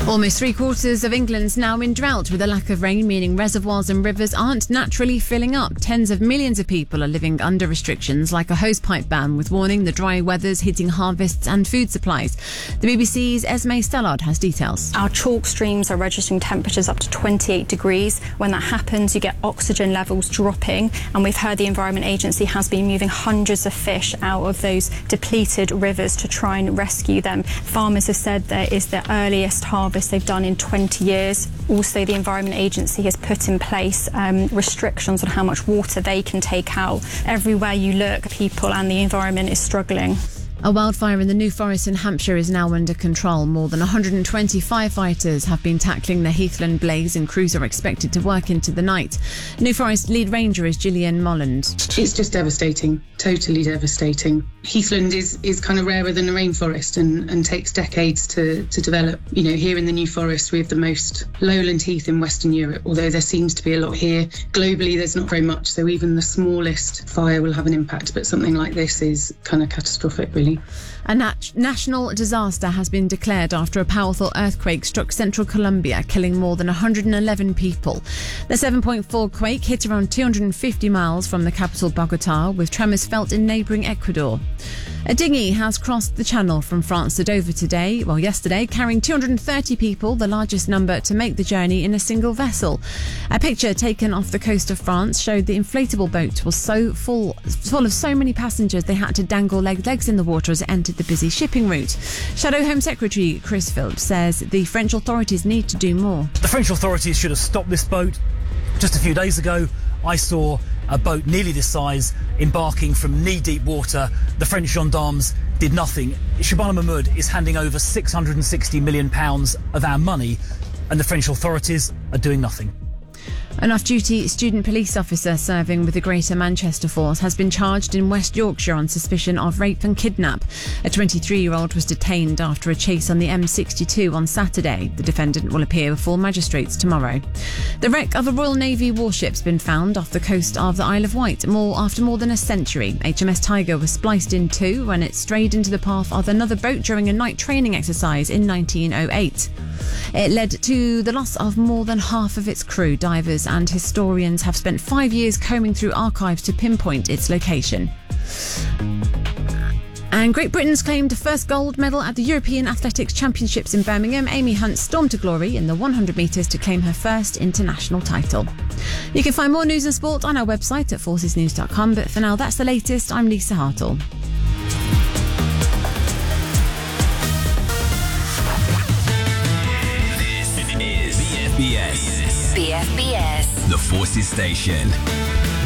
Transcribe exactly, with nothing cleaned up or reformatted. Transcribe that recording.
Almost three quarters of England's now in drought, with a lack of rain meaning reservoirs and rivers aren't naturally filling up. Tens of millions of people are living under restrictions like a hosepipe ban, with warning the dry weather's hitting harvests and food supplies. The B B C's Esme Stellard has details. Our chalk streams are registering temperatures up to twenty-eight degrees. When that happens, you get oxygen levels dropping, and we've heard the Environment Agency has been moving hundreds of fish out of those depleted rivers to try and rescue them. Farmers have said there is the earliest harvest they've done in twenty years. Also, the Environment Agency has put in place um, restrictions on how much water they can take out. Everywhere you look, people and the environment is struggling. A wildfire in the New Forest in Hampshire is now under control. More than one hundred twenty firefighters have been tackling the Heathland blaze, and crews are expected to work into the night. New Forest lead ranger is Gillian Molland. It's just devastating, totally devastating. Heathland is, is kind of rarer than the rainforest and, and takes decades to, to develop. You know, here in the New Forest, we have the most lowland heath in Western Europe, although there seems to be a lot here. Globally, there's not very much, so even the smallest fire will have an impact, but something like this is kind of catastrophic, really. A nat- national disaster has been declared after a powerful earthquake struck central Colombia, killing more than one hundred eleven people. The seven point four quake hit around two hundred fifty miles from the capital Bogota, with tremors felt in neighbouring Ecuador. A dinghy has crossed the channel from France to Dover today, well yesterday, carrying two hundred thirty people, the largest number to make the journey in a single vessel. A picture taken off the coast of France showed the inflatable boat was so full, full of so many passengers they had to dangle leg legs in the water as it entered the busy shipping route. Shadow Home Secretary Chris Phillips says the French authorities need to do more. The French authorities should have stopped this boat. Just a few days ago, I saw a boat nearly this size embarking from knee-deep water. The French gendarmes did nothing. Shabana Mahmoud is handing over six hundred sixty million pounds of our money, and the French authorities are doing nothing. An off-duty student police officer serving with the Greater Manchester Force has been charged in West Yorkshire on suspicion of rape and kidnap. A twenty-three-year-old was detained after a chase on the M sixty-two on Saturday. The defendant will appear before magistrates tomorrow. The wreck of a Royal Navy warship's been found off the coast of the Isle of Wight more after more than a century. H M S Tiger was spliced in two when it strayed into the path of another boat during a night training exercise in nineteen oh eight. It led to the loss of more than half of its crew. Divers and historians have spent five years combing through archives to pinpoint its location. And Great Britain's claimed a first gold medal at the European Athletics Championships in Birmingham. Amy Hunt stormed to glory in the one hundred metres to claim her first international title. You can find more news and sport on our website at forces news dot com, but for now, that's the latest. I'm Lisa Hartle. B F B S. B F B S. The Forces Station.